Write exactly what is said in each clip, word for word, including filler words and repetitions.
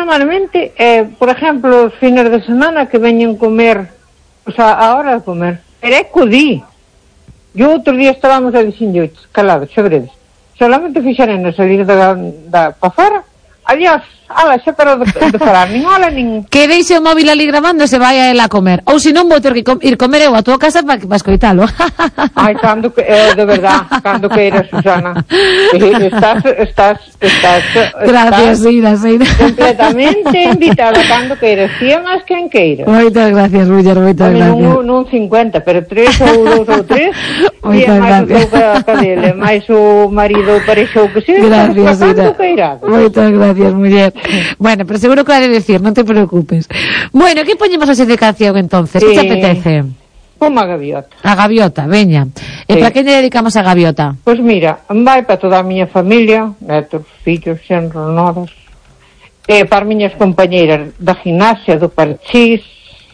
normalmente, eh, por exemplo, os fines de semana que veñen comer, o sea, a hora de comer, pero é codí. E outro día estábamos a dixinho, calados, xabredes, solamente fixaren a salir da, da pa fora, adiós, ala, xa parou de, de falar, nin hola, nin... Que deixe o móvil ali grabando e se vai a ela a comer. Ou se non, vou ter que com, ir comer eu a tua casa para pa escoitalo. Ai, cando que, eh, de verdad, cando queiras, Susana. Eh, estás, estás, estás... Gracias, Ida, Ida. Completamente invitada, cando queiras. Si é máis quen queira. Moitas gracias, Ruller, moitas gracias. Non, non cincuenta, pero tres ou dous ou tres. E é máis o teu cadele, máis o marido parexou que se. Gracias, Ida. Moitas gracias, muller. Bueno, pero seguro que lo haré decir, non te preocupes. Bueno, que poñemos a de canción entonces? Que te apetece? Como a gaviota. A gaviota, veña. E sí. Para que lle dedicamos a gaviota? Pois pues mira, vai para toda a miña familia, netos, fillos, xenros, noras, e para as miñas compañeiras da gimnasia, do Parchís,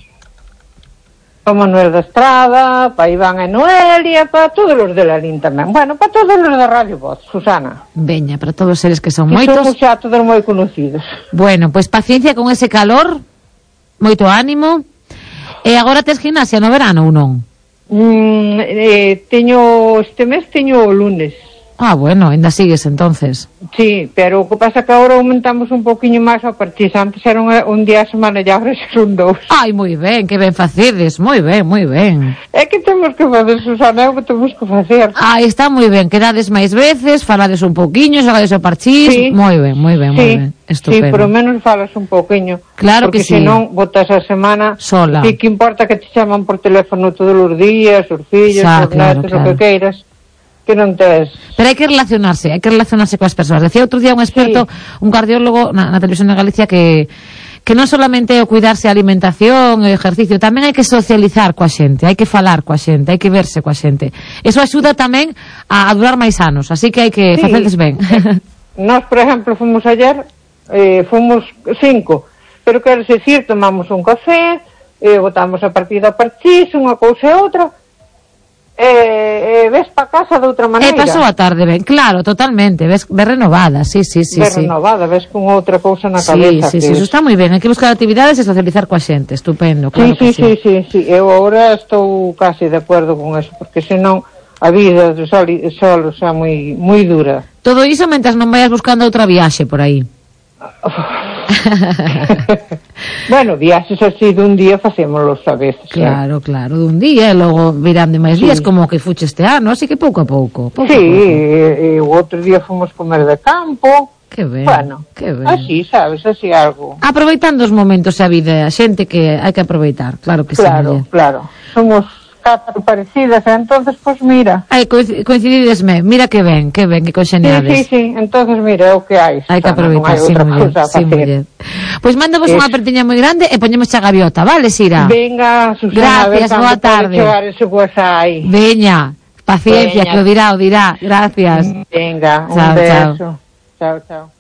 para Manuel da Estrada, para Iván e Noelia, para todos os de Lalín tamén. Bueno, para todos os da Radio Voz, Susana. Veña, para todos eles que son que moitos. Somos xa todos moi conocidos. Bueno, pois pues paciencia con ese calor, moito ánimo. E agora tes gimnasia no verano ou non? Mm, eh, teño, este mes teño o lunes. Ah, bueno, ainda sigues entonces. Sí, pero o que pasa que agora aumentamos un poquinho máis a partir, antes era un, un día a semana e agora son dous. Ai, moi ben, que ben facedes, moi ben, moi ben. É que temos que facer, Susana, é o que temos que facer. Ah, está moi ben, quedades máis veces, falades un pouquiño, xogades o Parchís, sí. moi ben, moi ben, sí. moi ben, estupendo. Sí, por lo menos falas un pouquiño. Claro porque que sí. Porque senón botas a semana sola. E que importa que te chaman por teléfono todos os días, os fillos, Sa, os claro, netos, claro. o que queiras. Que non tes... Pero hai que relacionarse, hai que relacionarse coas persoas. Decía outro día un experto, sí. un cardiólogo na, na televisión de Galicia que que non solamente é o cuidarse a alimentación, o exercicio, tamén hai que socializar coa xente, hai que falar coa xente, hai que verse coa xente. Eso axuda tamén a, a durar máis anos, así que hai que sí. facerles ben. Nós, por exemplo, fomos ayer, eh, fomos cinco, pero quero decir, tomamos un café, eh, botamos a partida a Parchís, unha cousa e outra, Eh, eh, ves pa casa de outra maneira. E pasou a tarde ben, claro, totalmente, ves, ves renovada, sí, sí, sí. Ves sí. renovada, ves con outra cousa na sí, cabeza. Sí, sí, sí, eso está moi ben, hai que buscar actividades e socializar coa xente, estupendo, claro sí, que sí. sí. Sí, sí, sí, eu agora estou casi de acordo con eso, porque senón a vida de sol, solo xa moi, moi dura. Todo iso mentras non vayas buscando outra viaxe por aí. Bueno, viaxes así dun día facémolos a veces. Claro, eh? claro, dun día e logo virán de máis sí. días como que fuche este ano, así que pouco a pouco, pouco sí, a pouco. e, e o outro día fomos comer de campo. Que ben, bueno, que ben. Así, sabes, así algo. Aproveitando os momentos a vida, a xente que hai que aproveitar, claro que claro, sí. Claro, claro. Somos catro parecidas, entonces, pues mira. Ai, coincididesme, mira que ben, que ben, que conxeneades. Sí, sí, sí, entonces mira, é o que hai. Hai que aproveitar, sí, muller, sí, muller. Pois mándavos unha apertiña moi grande e poñemos xa gaviota, vale, Sira? Venga, Susana, gracias, boa tarde. Veña, paciencia, Veña. Que o dirá, o dirá, gracias. Venga, un chao, beso. Chao, chao, chao.